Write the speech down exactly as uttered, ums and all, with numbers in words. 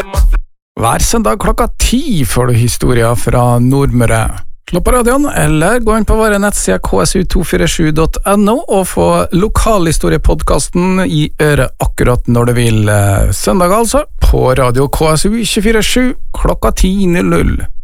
Hver søndag klokka ti får du historier fra Nordmøre. Slå på radioen, eller gå inn på våre nettsider k s u to fire sju punktum n o og få lokalhistoriepodcasten i øret akkurat når du vil. Søndag altså, på radio K S U to fire sju klokka ti null null.